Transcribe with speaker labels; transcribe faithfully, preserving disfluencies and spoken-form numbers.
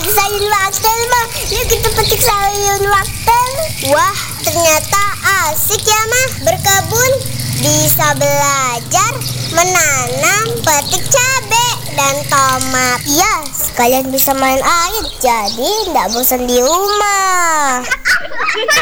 Speaker 1: petik sayur wortel mah. Yuk kita petik sayur wortel. Wah, ternyata asik ya mah berkebun. Bisa belajar menanam, petik cabai dan tomat. Ya, sekalian bisa main air, jadi nggak bosan di rumah.